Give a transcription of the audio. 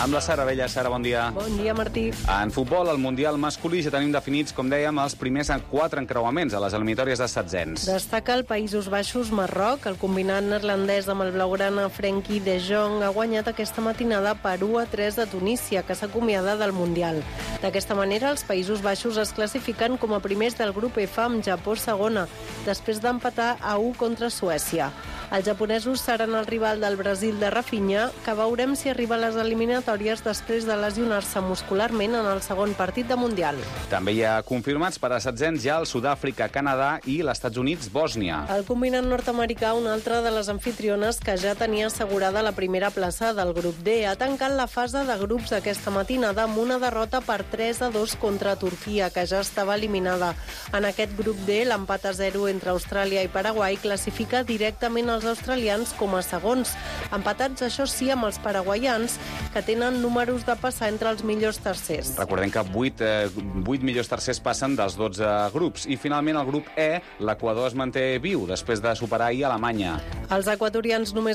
Amb la Sara Vella. Sara, bon dia. Bon dia, Martí. En futbol, al Mundial masculí ja tenim definits, com dèiem, els primers 4 encreuaments a les eliminatòries de setzents. Destaca el Països Baixos-Marroc. El combinat neerlandès amb el blaugrana Frenkie de Jong ha guanyat aquesta matinada per 1-3 de Tunísia, que s'acomiada del Mundial. D'aquesta manera, els Països Baixos es classifiquen com a primers del grup F amb Japó segona, després d'empatar a 1 contra Suècia. Els japonesos seran el rival del Brasil de Rafinha, que veurem si arriba a les eliminatòries després de lesionar-se muscularment en el segon partit de Mundial. També hi ha confirmats per a setzents ja el Sud-àfrica, Canadà i l'Estats Units, Bòsnia. El combinat nord-americà, una altra de les anfitriones que ja tenia assegurada la primera plaça del grup D, ha tancat la fase de grups aquesta matinada amb una derrota per 3-2 contra Turquia, que ja estava eliminada. En aquest grup D, l'empat a 0 entre Austràlia i Paraguai classifica directament els australians com a segons, empatats, això sí, amb els paraguaians, que tenen números de passar entre els millors tercers. Recordem que 8 millors tercers passen dels 12 grups. I finalment, el grup E, l'Equador es manté viu després de superar ahir Alemanya. Els equatorians només